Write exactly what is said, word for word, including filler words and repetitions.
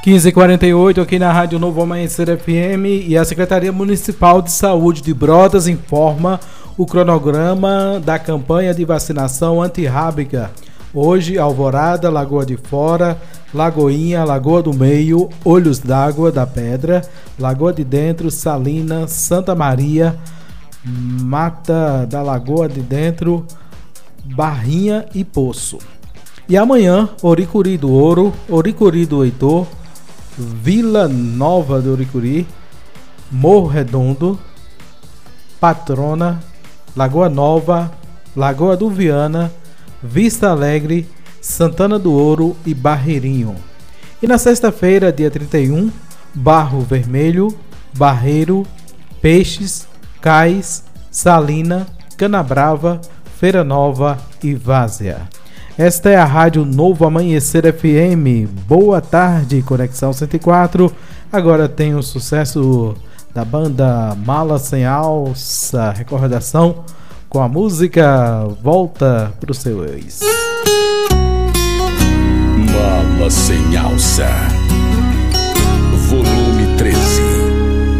quinze e quarenta e oito aqui na Rádio Novo Amanhecer F M, e a Secretaria Municipal de Saúde de Brotas informa o cronograma da campanha de vacinação antirrábica. Hoje, Alvorada, Lagoa de Fora, Lagoinha, Lagoa do Meio, Olhos d'Água da Pedra, Lagoa de Dentro, Salina, Santa Maria, Mata da Lagoa de Dentro, Barrinha e Poço. E amanhã, Oricuri do Ouro, Oricuri do Heitor, Vila Nova do Oricuri, Morro Redondo, Patrona, Lagoa Nova, Lagoa do Viana, Vista Alegre, Santana do Ouro e Barreirinho. E na sexta-feira, dia trinta e um, Barro Vermelho, Barreiro, Peixes, Cais, Salina, Canabrava, Feira Nova e Várzea. Esta é a Rádio Novo Amanhecer F M. Boa tarde, Conexão cento e quatro. Agora tem o sucesso da banda Mala Sem Alça, recordação com a música Volta pro Seu Ex. Mala Sem Alça.